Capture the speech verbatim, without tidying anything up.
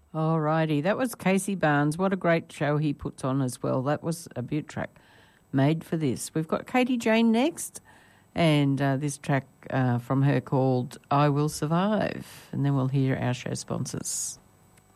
All righty. That was Casey Barnes. What a great show he puts on as well. That was a beaut track made for this. We've got Katie Jane next, and uh, this track uh, from her called I Will Survive. And then we'll hear our show sponsors.